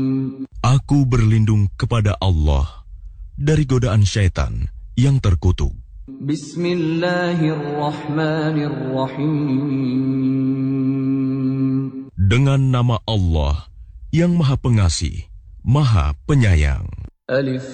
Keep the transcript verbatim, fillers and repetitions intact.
Aku berlindung kepada Allah dari godaan syaitan yang terkutuk. Bismillahirrahmanirrahim. Dengan nama Allah yang Maha Pengasih, Maha Penyayang. Alif